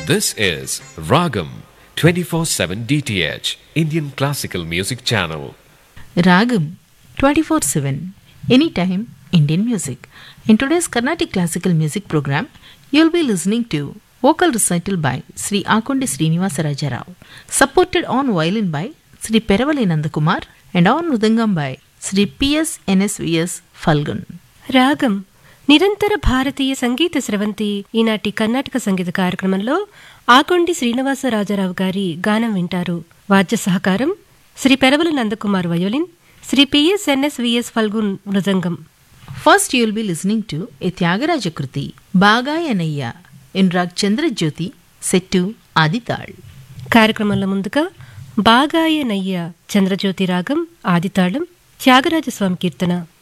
This is Ragam 24/7 DTH Indian Classical Music Channel. Ragam 24/7 Anytime Indian Music. In today's Carnatic Classical Music program, you'll be listening to vocal recital by Sri Akondi Srinivasa Raja Rao, supported on violin by Sri Peravali Nandakumar and on mridangam by Sri P.S. NSVS Falgun. రాగం నిరంతర భారతీయ సంగీత స్రవంతి ఈనాటి కర్ణాటక సంగీత కార్యక్రమంలో ఆకొండి శ్రీనివాస రాజారావు గారి గానం వింటారు. వాద్య సహకారం Shri Peravala Nandakumar violin, Shri PS ఎన్ఎస్విఎస్ Phalgun mridangam. First you'll be listening to a Tyagaraja Kruti, Bagayanayya in Rag Chandrajyoti, set to Adital. కార్యక్రమంలో ముందుగా బాగాయ నయ్య చంద్రజ్యోతి రాగం ఆదితాళం త్యాగరాజస్వామి కీర్తన.